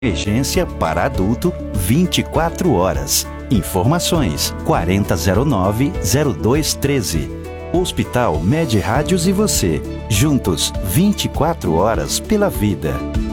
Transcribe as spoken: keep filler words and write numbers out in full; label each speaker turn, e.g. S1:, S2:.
S1: Emergência para adulto vinte e quatro horas. Informações quarenta zero nove zero dois treze. Hospital Med Rádios e você. Juntos vinte e quatro horas pela vida.